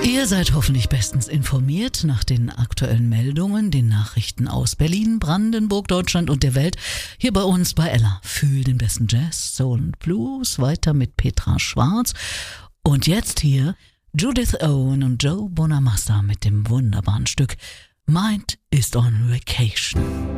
Ihr seid hoffentlich bestens informiert nach den aktuellen Meldungen, den Nachrichten aus Berlin, Brandenburg, Deutschland und der Welt. Hier bei uns bei Ella. Fühl den besten Jazz, Soul und Blues. Weiter mit Petra Schwarz. Und jetzt hier Judith Owen und Joe Bonamassa mit dem wunderbaren Stück Mind is on Vacation.